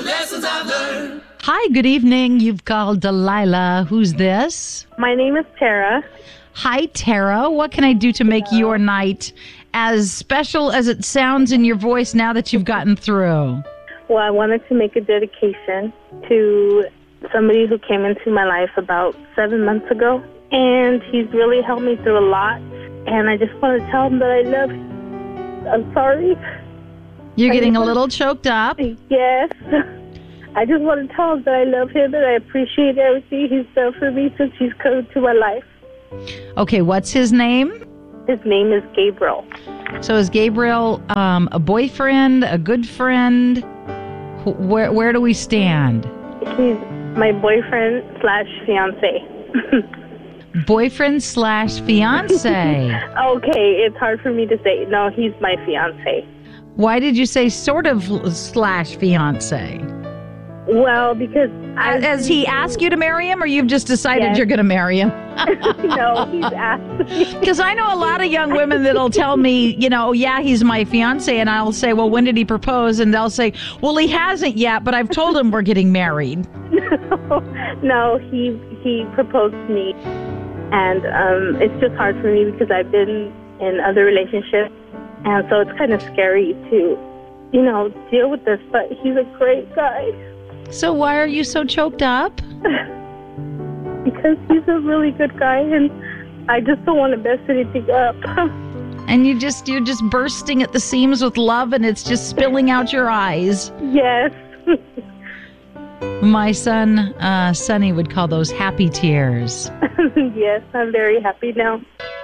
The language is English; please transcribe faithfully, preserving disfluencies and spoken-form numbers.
lessons I've learned. Hi, good evening. You've called Delilah. Who's this? My name is Tara. Hi, Tara. What can I do to make Hello. your night as special as it sounds in your voice now that you've gotten through? Well, I wanted to make a dedication to somebody who came into my life about seven months ago. And he's really helped me through a lot. And I just want to tell him that I love him. I'm sorry. You're I getting a just- little choked up. Yes. I just want to tell him that I love him and I appreciate everything he's done for me since he's come into my life. Okay, what's his name? His name is Gabriel. So is Gabriel um, a boyfriend, a good friend? Wh- Where where do we stand? He's my boyfriend slash fiance. Boyfriend slash fiance. Okay, it's hard for me to say. No, he's my fiance. Why did you say sort of slash fiance? Well, because I Has he asked you to marry him, or you've just decided Yes. you're going to marry him? no, he's asked me. Because I know a lot of young women that'll tell me, you know, yeah, he's my fiance, and I'll say, well, when did he propose? And they'll say, well, he hasn't yet, but I've told him we're getting married. No, he he proposed to me, and um, it's just hard for me because I've been in other relationships, and so it's kind of scary to, you know, deal with this. But he's a great guy. So why are you so choked up? Because he's a really good guy, and I just don't want to mess anything up. And you just you're just bursting at the seams with love, and it's just spilling out your eyes. Yes. My son, uh, Sonny, would call those happy tears. Yes, I'm very happy now.